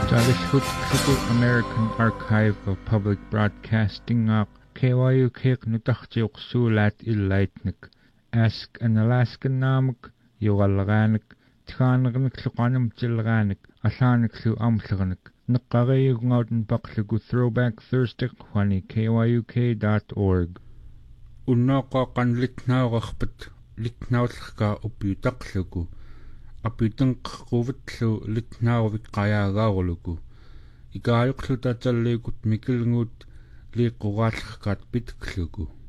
Tagishutkluku American Archive of Public Broadcasting KYUK nutartiuqsuulaat illaitnik Ask an Alaskan Namak Yugalgaanik Tkhaanernikluqanam Tilgaanik Allaaniklu Amleranik Neqqariugungauten Paqluku Throwback Thursday Qwani kyuk.org Unnoqoqan litnaurerpat litnaullerka upiutaqluku Apitenqquvatlu litnaarvik qayaagaaruluku ikaajuqlu tatalliikut mikilnguut liiqquraallerkaat pitkluku